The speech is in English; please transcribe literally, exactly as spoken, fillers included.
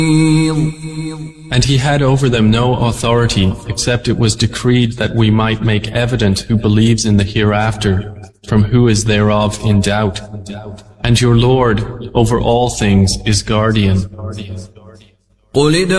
And he had over them no authority, except it was decreed that we might make evident who believes in the hereafter, from who is thereof in doubt. And your Lord, over all things, is guardian.